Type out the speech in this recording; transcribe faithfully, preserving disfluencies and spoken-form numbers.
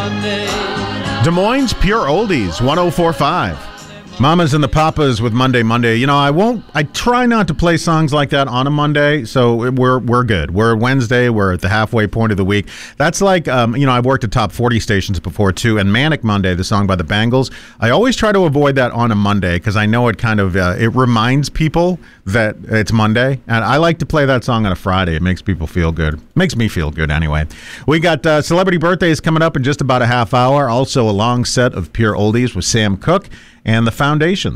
Des Moines Pure Oldies, one oh four point five. Mamas and the Papas with Monday Monday. You know, I won't, I try not to play songs like that on a Monday, so we're we're good. We're Wednesday, we're at the halfway point of the week. That's like, um, you know, I've worked at top forty stations before too, and Manic Monday, the song by the Bangles, I always try to avoid that on a Monday because I know it kind of, uh, it reminds people that it's Monday, and I like to play that song on a Friday. It makes people feel good. Makes me feel good anyway. We got uh, celebrity birthdays coming up in just about a half hour. Also a long set of Pure Oldies with Sam Cooke and the Foundation.